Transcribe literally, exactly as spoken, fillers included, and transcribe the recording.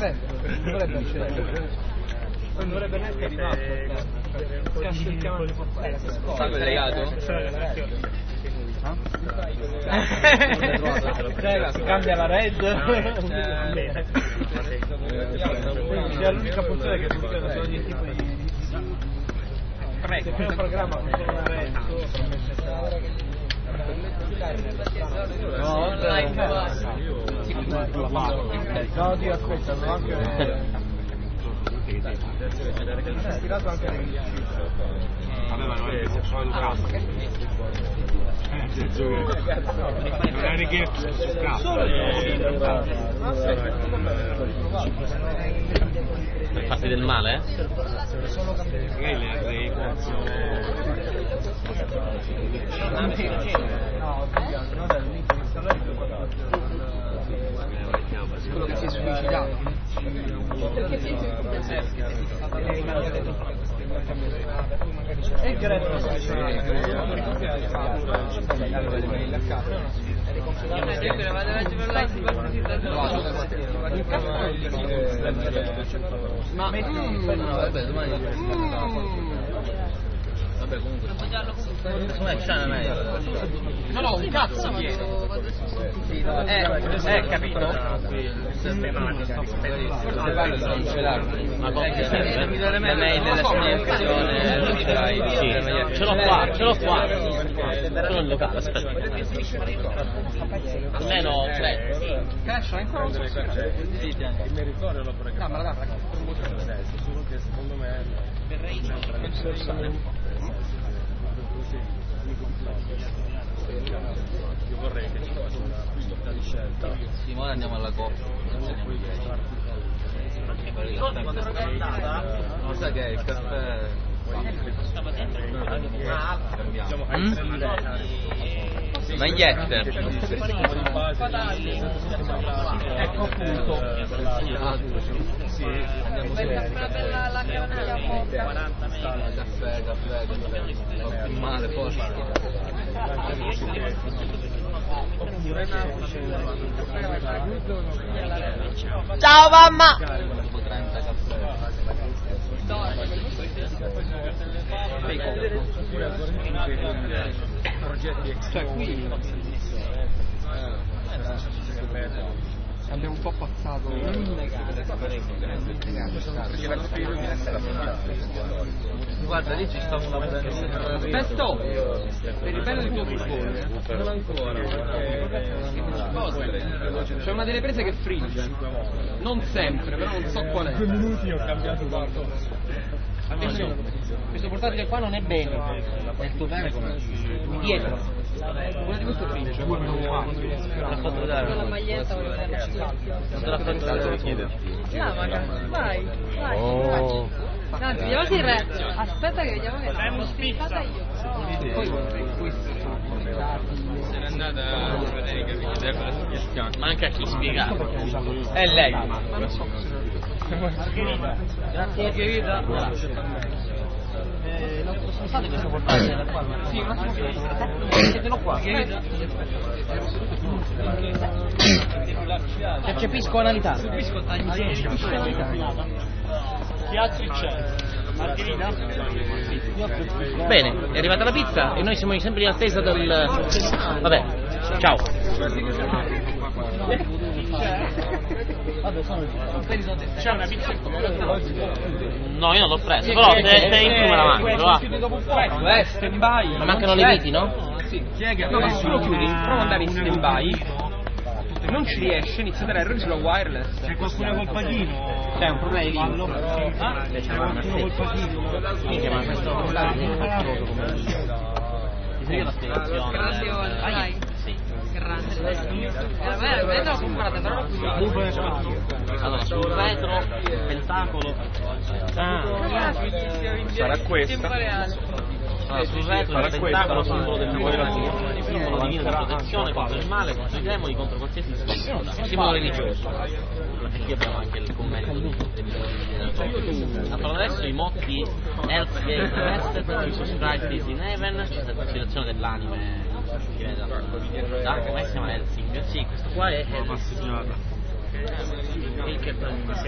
segreto, non dovrebbe essere. Non dovrebbe neanche rimasto. Salve delegato? Si cambia la red. C'è l'unica funzione che funziona solo di tipo di. Se fai un programma con solo una red. No, no, Dio, aspetta, non anche. È tirato anche nel. Vabbè, ma non è che si fa educato. Non è richiesto su caso. Per farti del male, eh? Magari le avrei equazioni. No, non è l'inizio di salario quello che si è suicidato. Perché si è il greto ma vabbè, domani vabbè, comunque com'è c'è meglio? No, no, un cazzo pieno. Eh, eh, capito? Ma come serve? Le mail della comunicazione, sì, ce l'ho qua, ce l'ho qua. Sono in locale, aspetta. Almeno tre. Crash, ancora un po'. Sì, il meritorio lo programma. No, ma la dà. Solo che secondo me io vorrei che ci fosse una possibilità di scelta. Sì, ora andiamo alla coppa. Ma sai che il caffè magliette. Ecco appunto. Sì, andiamo caffè, caffè, caffè. Male, forse. Ciao mamma! Cioè qui abbiamo un po' passato. Guarda, lì ci sta una bella. Aspetta, vedi bene il tuo piccone? non ancora. C'è una delle prese che fringe. Non sempre, però non so qual è. Due minuti ho cambiato tanto. Attenzione, questo portatile qua non è bene. E il tuo bene com'è? Dietro. Quello di questo fringe. L'ha fatto dare. La maglietta voglio fare. Non te l'ha fatto dare. No, magari. Vai, vai. Oh. Anzi, vediamo il re. Aspetta che vediamo che l'ho spiccata io. Poi questo. Se n'è andata a Federica che chiedeva la spiegazione. Ma anche a chi spiegare. È lei. Ma non so. Grazie, Margherita. Eh, non so state questo portatile da qua? Sì, un attimo. Mettetelo qua. Percepisco analità. Percepisco analità. Piazza c'è. Margherita? Bene, è arrivata la pizza e noi siamo sempre in attesa del. Vabbè, ciao. C'è una pizza. No, io non l'ho preso, però se sei in più me la mangio, va. Eh, stand by. Ma mancano le viti, no? Sì. No, ma se lo chiudi, prova ad andare in stand by. Non ci riesce, inizia a dare errori sulla wireless. C'è qualcuno col patino? C'è un problema di Fallo. Ah? C'è qualcuno col patino? Minchia, ma questo cellulare è faticoso come ti segue la spiegazione. Grande volta, dai. Sì. Grande. Era bello, l'ho comprata, però l'ho comprata. Allora, sul retro, pentacolo. Ah, Sarà questa. allora, sul retro il pentacolo, simbolo del nuovo, simbolo divino di protezione contro il male, contro i demoni, contro qualsiasi sconfitta, simbolo religioso. E qui abbiamo anche il commento allora, adesso i motti Hellsgate Arrested, Jesus Christ is in Heaven, c'è la considerazione dell'anime che viene da, da come si chiama Helsing? Sì, questo qua è Helsing.